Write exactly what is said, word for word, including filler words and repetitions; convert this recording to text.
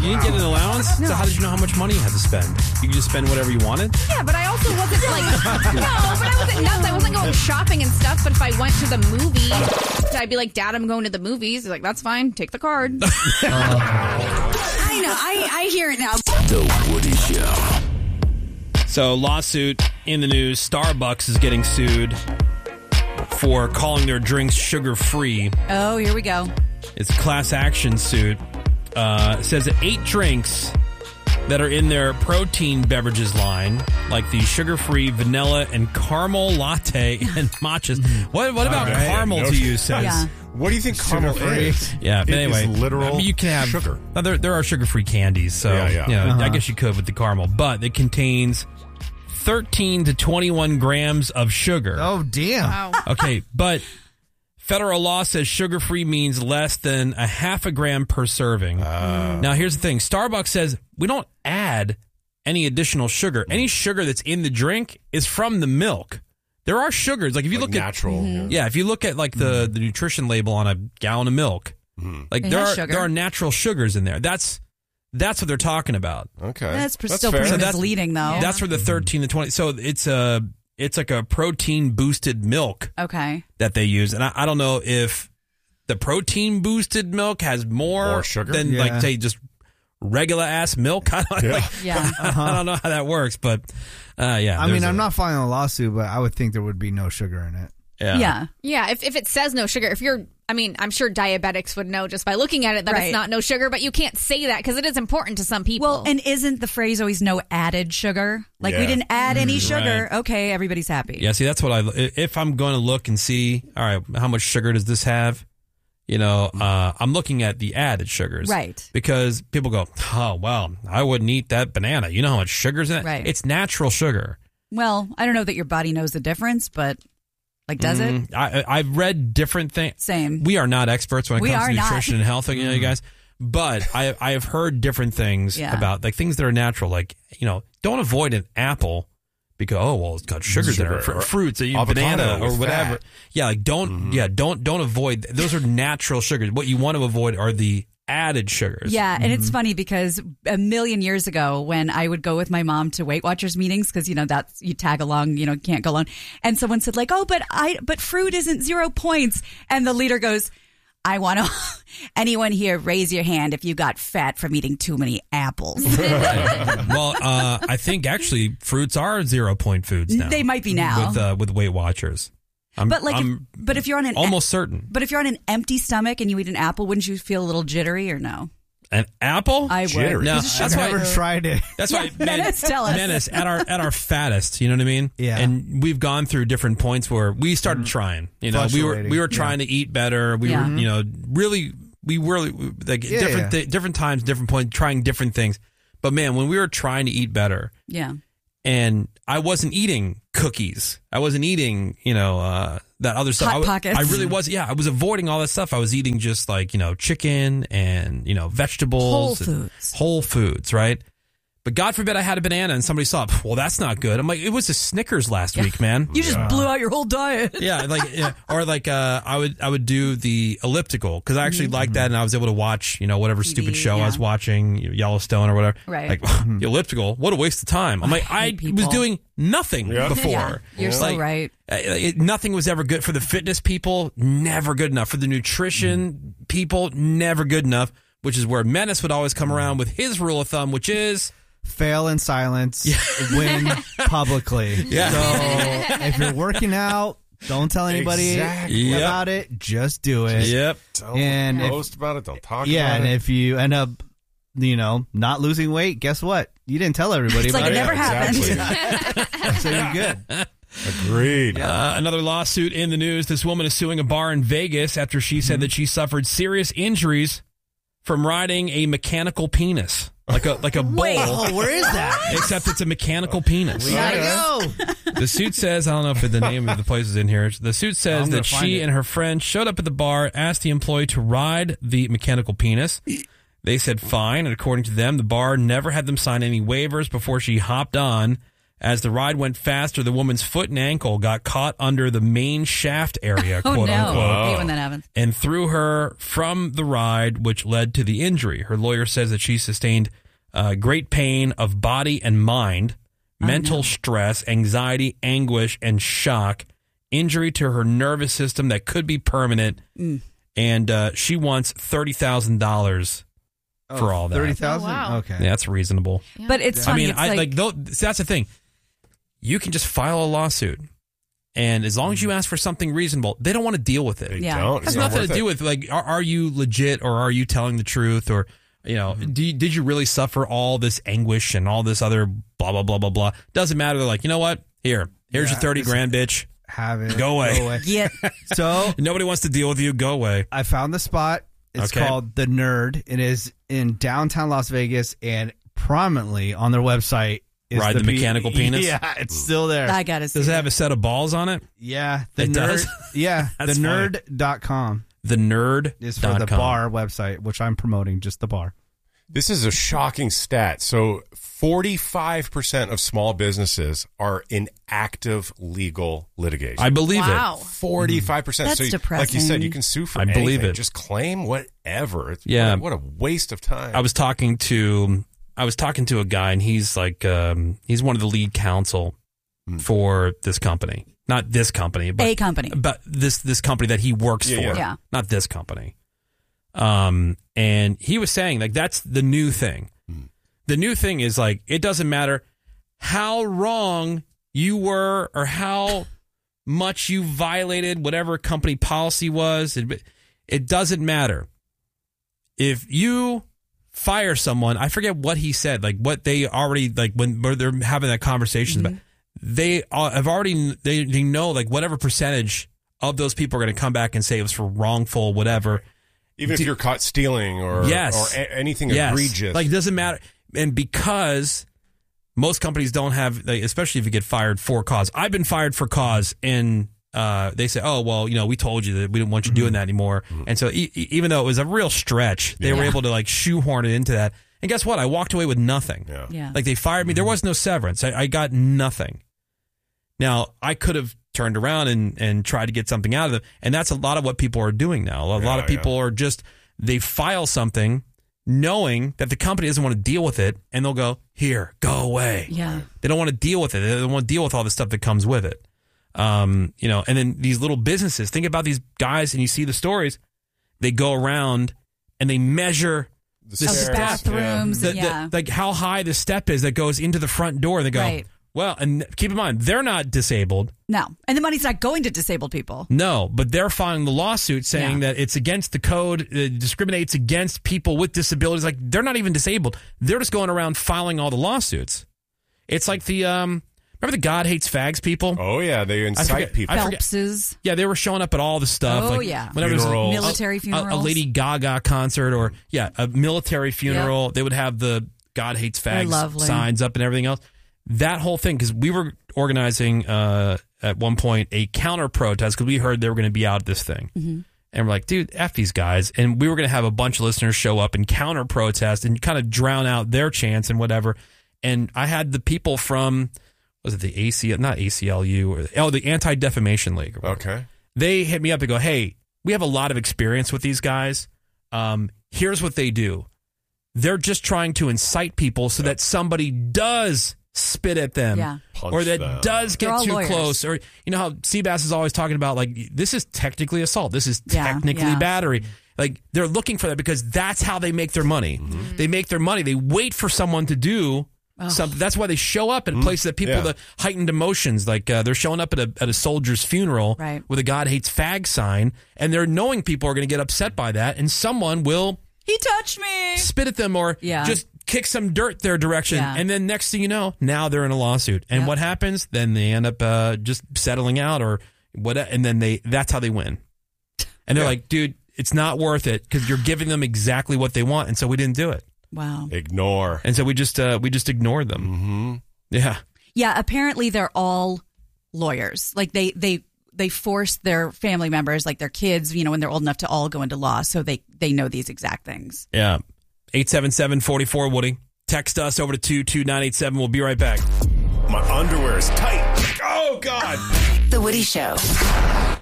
You didn't get an allowance? No. So how did you know how much money you had to spend? You could just spend whatever you wanted? Yeah, but I also wasn't like, no, but I wasn't nuts. I wasn't going shopping and stuff, but if I went to the movie, I'd be like, Dad, I'm going to the movies. He's like, that's fine. Take the card. uh. I know. I, I hear it now. The Woody Show. So, lawsuit in the news. Starbucks is getting sued for calling their drinks sugar-free. Oh, here we go. It's a class action suit. Uh, it says that eight drinks that are in their protein beverages line, like the sugar-free vanilla and caramel latte and matchas. What What about right. caramel no, to you, says? Yeah. What do you think caramel is? Yeah, but it anyway, is literal I mean, you can have sugar. No, there, there are sugar-free candies, so yeah, yeah. You know, Uh-huh. I guess you could with the caramel, but it contains thirteen to twenty-one grams of sugar. Oh, damn. Wow. Okay, but federal law says sugar-free means less than a half a gram per serving. Uh. Now, here's the thing. Starbucks says we don't add any additional sugar. Any sugar that's in the drink is from the milk. There are sugars. Like if you like look natural, at natural. Yeah, if you look at like the, mm. the nutrition label on a gallon of milk, mm. like it there are sugar. there are natural sugars in there. That's that's what they're talking about. Okay. That's, that's still fair. pretty So that's- misleading, though. That's for the thirteen to twenty. So it's a it's like a protein boosted milk Okay. that they use. And I, I don't know if the protein boosted milk has more, More sugar? than Yeah. like say just regular ass milk. I don't, Yeah. like, Yeah. I don't know how that works, but uh, yeah. I mean, there's I'm a- not filing a lawsuit, but I would think there would be no sugar in it. Yeah. Yeah. Yeah, if, if it says no sugar, if you're, I mean, I'm sure diabetics would know just by looking at it that Right. it's not no sugar, but you can't say that because it is important to some people. Well, and isn't the phrase always no added sugar? Like we Yeah. didn't add any sugar. Right. Okay, everybody's happy. Yeah, see, that's what I. If I'm going to look and see, all right, how much sugar does this have? You know, uh, I'm looking at the added sugars. Right. Because people go, oh, well, I wouldn't eat that banana. You know how much sugar's in it? Right. It's natural sugar. Well, I don't know that your body knows the difference, but like, does it? Mm, I, I've read different things. Same. We are not experts when it We comes are to not. nutrition and health, you know, you guys. But I, I have heard different things Yeah. about like things that are natural. Like, you know, don't avoid an apple because, oh, well, it's got sugars Sugar in it. Fr- or fruits, you avocado banana or with whatever. fat. Yeah, like don't, Mm-hmm. yeah, don't, don't avoid. Those are natural sugars. What you want to avoid are the added sugars. Yeah, and it's funny because a million years ago when I would go with my mom to Weight Watchers meetings, because you know that's you tag along, you know, can't go alone, and someone said like, oh, but I but fruit isn't zero points, and the leader goes, I want to anyone here raise your hand if you got fat from eating too many apples. Well, uh, I think actually fruits are zero point foods now. They might be now. with uh, with Weight Watchers. I'm, But like, I'm if, but if you're on an almost certain. but if you're on an empty stomach and you eat an apple, wouldn't you feel a little jittery or no? An apple? I would. Jittery. No, Because that's sugar. why. Never tried it. That's why, Yeah, Menace, tell us. Menace at our at our fattest. You know what I mean? Yeah. And we've gone through different points where we started trying. You know, we were Fluctuating. we were trying to eat better. We Yeah. were, you know, really we were like Yeah, different yeah. Th- different times, different points, trying different things. But man, when we were trying to eat better, Yeah. and I wasn't eating cookies, I wasn't eating, you know, uh, that other stuff. Hot I, w- Pockets. I really was. Yeah, I was avoiding all that stuff. I was eating just like, you know, chicken and, you know, vegetables. Whole and foods. Whole foods, right? But God forbid I had a banana and somebody saw, well, that's not good. I'm like, it was a Snickers last week, man. You just blew out your whole diet. Yeah, like, yeah, or like, uh, I would, I would do the elliptical because I actually liked that, and I was able to watch, you know, whatever T V, stupid show I was yeah. watching, Yellowstone or whatever. Right. Like the elliptical, what a waste of time. I'm like, I, hate people. was doing nothing Yeah. before. Yeah, you're so Like, right. uh, It, nothing was ever good for the fitness people. Never good enough for the nutrition people. Never good enough. Which is where Menace would always come around with his rule of thumb, which is. Fail in silence, win publicly. Yeah. So if you're working out, don't tell anybody Exactly. Yep. about it. Just do it. Yep. Don't And if- post about it. Don't talk Yeah, about and it. if you end up, you know, not losing weight, guess what? You didn't tell everybody It's like about it it. never happened. Exactly. So you're good. Agreed. Uh, another lawsuit in the news. This woman is suing a bar in Vegas after she said that she suffered serious injuries from riding a mechanical penis. Like a like a bull. Wait. Oh, where is that? Except it's a mechanical penis. We gotta go. The suit says, I don't know if the name of the place is in here. The suit says I'm gonna that find she it. and her friend showed up at the bar, asked the employee to ride the mechanical penis. They said fine, and according to them, the bar never had them sign any waivers before she hopped on As the ride went faster, the woman's foot and ankle got caught under the main shaft area, Oh, quote no. unquote, I hate when that happens. and threw her from the ride, which led to the injury. Her lawyer says that she sustained uh, great pain of body and mind, mental stress, anxiety, anguish, and shock, injury to her nervous system that could be permanent, Mm. and uh, she wants thirty thousand dollars for all that. Thirty thousand. Oh, wow. Okay. Yeah, that's reasonable. But it's I funny. mean, it's I like, like though, that's the thing. You can just file a lawsuit, and as long as you ask for something reasonable, they don't want to deal with it. They Yeah. don't. It It's has not nothing worth to do it. with like, are, are you legit or are you telling the truth, or you know, do you, did you really suffer all this anguish and all this other blah blah blah blah blah? Doesn't matter. They're like, you know what? Here, here's Yeah, your thirty it's- grand, bitch. Have it. Go away. get So Nobody wants to deal with you. Go away. I found the spot. It's Okay. called The Nerd. It is in downtown Las Vegas, and prominently on their website is Ride the pe- mechanical penis? Yeah, it's still there. I gotta see. Does it have a set of balls on it? yeah, the It nerd. does? Yeah, That's the nerd dot com The nerd is for the bar website, which I'm promoting, just the bar. This is a shocking stat. So forty-five percent of small businesses are in active legal litigation. I believe Wow. forty-five percent. That's so, you- like you depressing. said, you can sue for I believe anything. it. Just claim whatever. It's, Yeah. What a, what a waste of time. it. I was talking to I was talking to a guy, and he's like um, he's one of the lead counsel for this company. Not this company, but A company. but this this company that he works Yeah, for. yeah. Yeah. Not this company. Um, and he was saying like that's the new thing. The new thing is like it doesn't matter how wrong you were or how much you violated whatever company policy was. It, it doesn't matter. If you fire someone, I forget what he said, like what they already like when where they're having that conversation about. They uh, have already they, they know like whatever percentage of those people are going to come back and say it was for wrongful whatever. Even if Do- you're caught stealing or, Yes. or a- anything Yes. egregious. Like, it doesn't matter. And because most companies don't have, like, especially if you get fired for cause. I've been fired for cause, and uh, they say, oh, well, you know, we told you that we didn't want you doing that anymore. And so e- e- even though it was a real stretch, they were Yeah. able to, like, shoehorn it into that. And guess what? I walked away with nothing. Yeah. Yeah. Like, they fired me. There was no severance. I, I got nothing. Now, I could have turned around and, and tried to get something out of it. And that's a lot of what people are doing now. A lot Yeah, of people are just, they file something knowing that the company doesn't want to deal with it, and they'll go, here, go away. Yeah. They don't want to deal with it. They don't want to deal with all the stuff that comes with it. Um, you know, and then these little businesses, think about these guys, and you see the stories, they go around and they measure The Of stairs, the yeah. bathrooms. the, yeah. the, like how high the step is that goes into the front door. They go, Right. well, and keep in mind, they're not disabled. No. And the money's not going to disabled people. No, but they're filing the lawsuit saying Yeah. that it's against the code, it discriminates against people with disabilities. Like, they're not even disabled. They're just going around filing all the lawsuits. It's like the, um, remember the God Hates Fags people? Oh, yeah. They incite forget- people. I forget- Phelps's. Yeah, they were showing up at all the stuff. Oh, like, yeah. Whenever there's a- Funerals. Military a, a funerals. Lady Gaga concert or, yeah, a military funeral, they would have the God Hates They're Fags lovely. signs up and everything else. That whole thing, because we were organizing uh, at one point a counter protest because we heard they were going to be out at this thing. Mm-hmm. And we're like, dude, F these guys. And we were going to have a bunch of listeners show up and counter protest and kind of drown out their chants and whatever. And I had the people from, was it the A C L, not A C L U, or oh, the Anti-Defamation League. or whatever. Okay. They hit me up and go, hey, we have a lot of experience with these guys. Um, here's what they do. They're just trying to incite people so that somebody does spit at them Yeah. Punch or that them. does They're get all too lawyers. close. Or, you know how Seabass is always talking about, like, this is technically assault. This is Yeah, technically yeah. battery. Like, they're looking for that because that's how they make their money. Mm-hmm. They make their money. They wait for someone to do something. That's why they show up at places that people, Yeah. the heightened emotions, like uh, they're showing up at a, at a soldier's funeral Right. with a God Hates Fag sign, and they're knowing people are going to get upset by that, and someone will He touched me. spit at them or Yeah. just kick some dirt their direction. Yeah. And then next thing you know, now they're in a lawsuit. And Yep. what happens? Then they end up uh, just settling out or what, and then they that's how they win. And they're Yeah. like, dude, it's not worth it because you're giving them exactly what they want. And so we didn't do it. Wow. Ignore. And so we just uh, we just ignored them. Mm-hmm. Yeah. Yeah, apparently they're all lawyers. Like they they they force their family members, like their kids, you know, when they're old enough to all go into law, so they they know these exact things. Yeah. eight seven seven, four four, Woody. Text us over to two two nine eight seven. We'll be right back. My underwear is tight. Oh, God. The Woody Show.